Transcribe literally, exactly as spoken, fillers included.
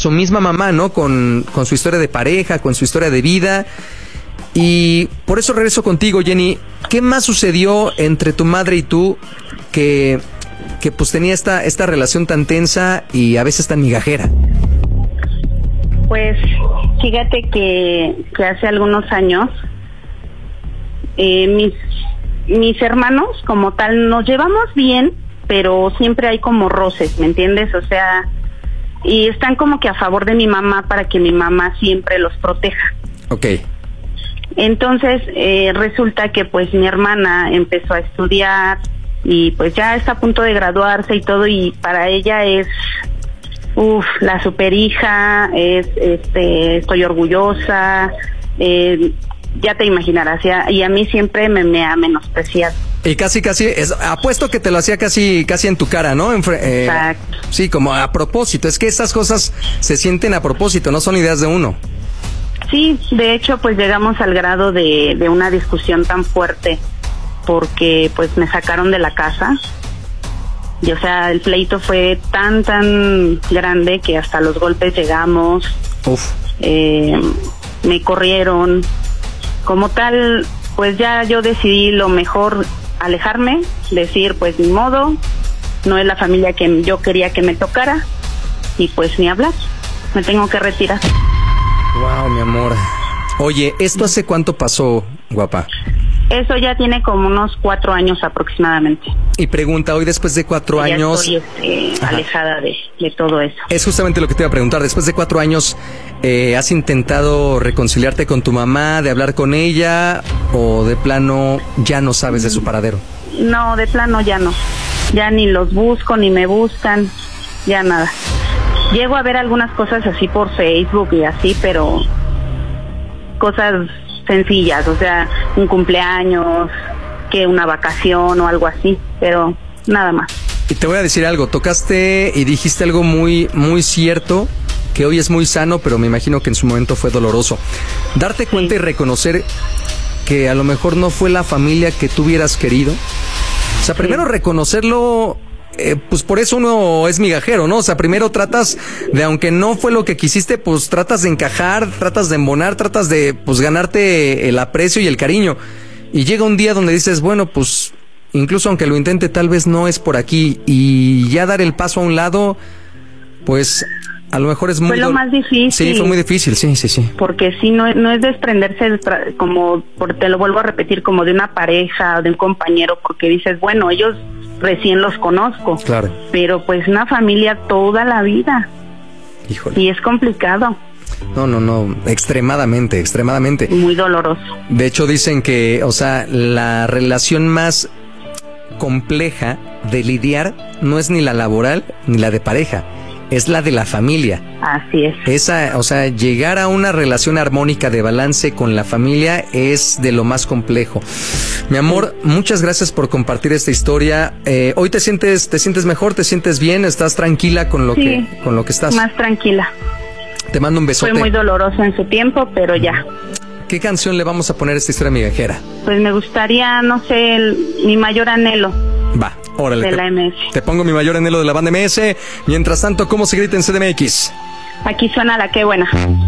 su misma mamá, ¿no? Con, con su historia de pareja, con su historia de vida. Y por eso regreso contigo, Jenny. ¿Qué más sucedió entre tu madre y tú que, que pues tenía esta, esta relación tan tensa y a veces tan migajera? Pues fíjate que, que hace algunos años eh, mis, mis hermanos como tal nos llevamos bien, pero siempre hay como roces, ¿me entiendes? O sea, y están como que a favor de mi mamá para que mi mamá siempre los proteja. Ok. Entonces eh, resulta que pues mi hermana empezó a estudiar y pues ya está a punto de graduarse y todo, y para ella es uff, la super hija, es este estoy orgullosa, eh, ya te imaginarás, ya, y a mí siempre me, me ha menospreciado. Y casi, casi, es, apuesto que te lo hacía casi, casi en tu cara, ¿no? En, eh, Exacto. Sí, como a propósito. Es que estas cosas se sienten a propósito, no son ideas de uno. Sí, de hecho, pues llegamos al grado de, de una discusión tan fuerte porque, pues, me sacaron de la casa. Y, o sea, el pleito fue tan, tan grande que hasta los golpes llegamos. Uf. Eh, me corrieron. Como tal, pues ya yo decidí lo mejor alejarme, decir pues ni modo, no es la familia que yo quería que me tocara y pues ni hablar, me tengo que retirar. Wow, mi amor. Oye, ¿esto hace cuánto pasó, guapa? Eso ya tiene como unos cuatro años aproximadamente. Y pregunta, hoy después de cuatro ya años... estoy este, alejada de, de todo eso. Es justamente lo que te iba a preguntar. Después de cuatro años, eh, ¿has intentado reconciliarte con tu mamá, de hablar con ella, o de plano ya no sabes de su paradero? No, de plano ya no. Ya ni los busco, ni me buscan, ya nada. Llego a ver algunas cosas así por Facebook y así, pero cosas sencillas, o sea, un cumpleaños, que una vacación o algo así, pero nada más. Y te voy a decir algo, tocaste y dijiste algo muy, muy cierto, que hoy es muy sano, pero me imagino que en su momento fue doloroso. Darte cuenta sí. Y reconocer que a lo mejor no fue la familia que tú hubieras querido. O sea, primero sí. reconocerlo, eh, pues por eso uno es migajero, ¿no? O sea, primero tratas de, aunque no fue lo que quisiste, pues tratas de encajar, tratas de embonar, tratas de, pues ganarte el aprecio y el cariño. Y llega un día donde dices, bueno, pues incluso aunque lo intente, tal vez no es por aquí. Y ya dar el paso a un lado, pues a lo mejor es muy... Fue lo más difícil. Sí, fue muy difícil, sí, sí, sí. Porque sí, no, no es desprenderse, como, por, te lo vuelvo a repetir, como de una pareja o de un compañero, porque dices, bueno, ellos recién los conozco. Claro. Pero pues una familia toda la vida. Híjole. Y es complicado. No, no, no, extremadamente, extremadamente. Muy doloroso. De hecho dicen que, o sea, la relación más compleja de lidiar no es ni la laboral ni la de pareja, es la de la familia. Así es. Esa, o sea, llegar a una relación armónica de balance con la familia es de lo más complejo. Mi amor, sí. Muchas gracias por compartir esta historia. Eh, hoy te sientes, te sientes mejor, te sientes bien, estás tranquila con lo sí, que, con lo que estás. Más tranquila. Te mando un besote. Fue muy doloroso en su tiempo, pero ya. ¿Qué canción le vamos a poner a esta historia migajera? Pues me gustaría, no sé, el, Mi Mayor Anhelo. Va, órale. De te, la M S. Te pongo Mi Mayor Anhelo de la banda M S. Mientras tanto, ¿cómo se grita en C D M X? Aquí suena la Qué Buena.